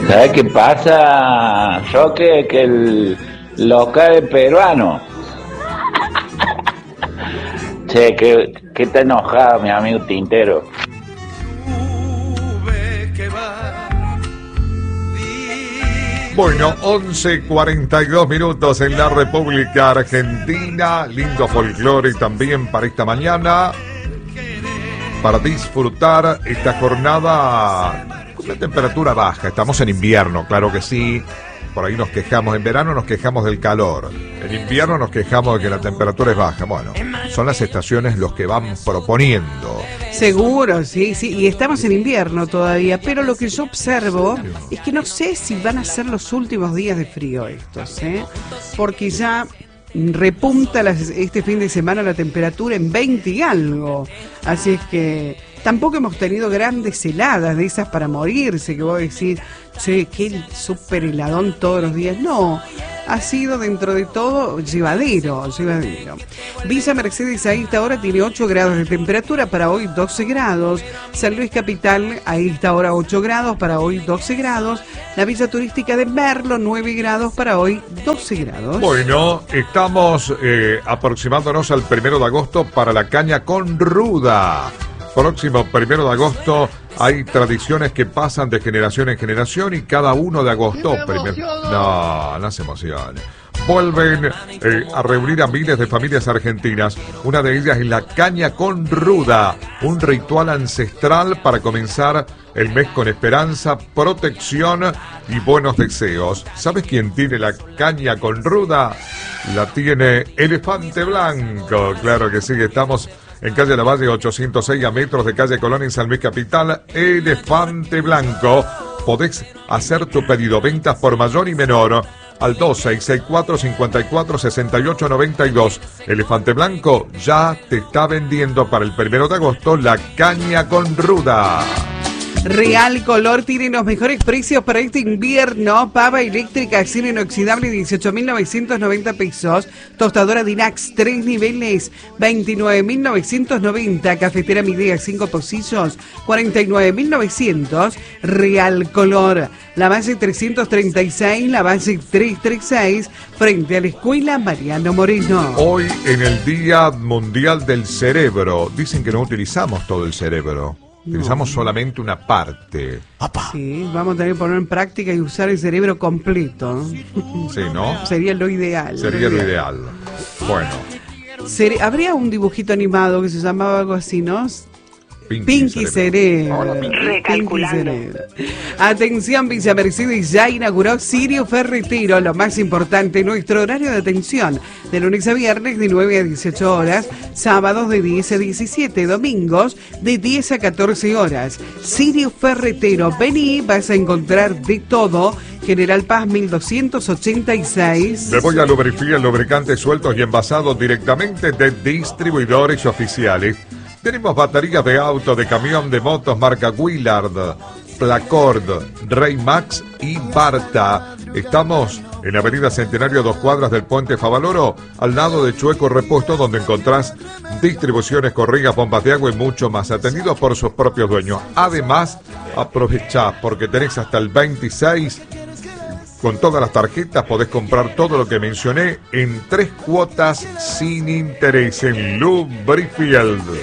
¿Sabes qué pasa, Roque? Que el local es peruano. Che, que está enojado mi amigo Tintero. Bueno, 11:42 en la República Argentina. Lindo folclore también para esta mañana. Para disfrutar esta jornada con la temperatura baja. Estamos en invierno, claro que sí. Por ahí nos quejamos. En verano nos quejamos del calor. En invierno nos quejamos de que la temperatura es baja. Bueno, son las estaciones los que van proponiendo. Seguro, sí, y estamos en invierno todavía, pero lo que yo observo es que no sé si van a ser los últimos días de frío estos, porque ya repunta este fin de semana la temperatura en 20 y algo, así es que tampoco hemos tenido grandes heladas de esas para morirse, que vos decís, che, qué súper heladón todos los días. No, ha sido dentro de todo llevadero. Villa Mercedes a esta hora tiene 8 grados de temperatura, para hoy 12 grados. San Luis Capital a esta hora 8 grados, para hoy 12 grados. La Villa Turística de Merlo 9 grados, para hoy 12 grados. Bueno, estamos aproximándonos al 1 de agosto para la caña con ruda. Próximo 1 de agosto hay tradiciones que pasan de generación en generación y cada 1 de agosto... No se emocionen. Vuelven a reunir a miles de familias argentinas. Una de ellas es la caña con ruda, un ritual ancestral para comenzar el mes con esperanza, protección y buenos deseos. ¿Sabes quién tiene la caña con ruda? La tiene Elefante Blanco. Claro que sí, estamos en calle Lavalle 806, a metros de calle Colón, en San Luis Capital. Elefante Blanco. Podés hacer tu pedido, ventas por mayor y menor, al 2664-546892. Elefante Blanco ya te está vendiendo para el 1 de agosto la caña con ruda. Real Color tiene los mejores precios para este invierno. Pava eléctrica acero inoxidable 18.990 pesos. Tostadora Dinax 3 niveles 29.990. Cafetera Midea 5 pocillos 49.900. Real Color. La base 336, la base 336, frente a la escuela Mariano Moreno. Hoy en el Día Mundial del Cerebro, dicen que no utilizamos todo el cerebro. Utilizamos solamente una parte. Sí, vamos a tener que poner en práctica y usar el cerebro completo. Sí, ¿no? Sería lo ideal. Sería lo ideal. Bueno. Habría un dibujito animado que se llamaba algo así, ¿no? Pinky Cerebro. Recalculando. Atención, Villa Mercedes ya inauguró Sirio Ferretero. Lo más importante, nuestro horario de atención, de lunes a viernes de 9 a 18 horas, sábados de 10 a 17, domingos de 10 a 14 horas. Sirio Ferretero, vení, vas a encontrar de todo. General Paz 1286. Me voy a Lubrifiel, lubricantes sueltos y envasados directamente de distribuidores oficiales. Tenemos baterías de auto, de camión, de motos, marca Willard, Placord, Rey Max y Barta. Estamos en Avenida Centenario, 2 cuadras del Puente Favaloro, al lado de Chueco Repuesto, donde encontrás distribuciones, corrigas, bombas de agua y mucho más, atendidos por sus propios dueños. Además, aprovechá porque tenés hasta el 26. Con todas las tarjetas podés comprar todo lo que mencioné en 3 cuotas sin interés en Lubrifield.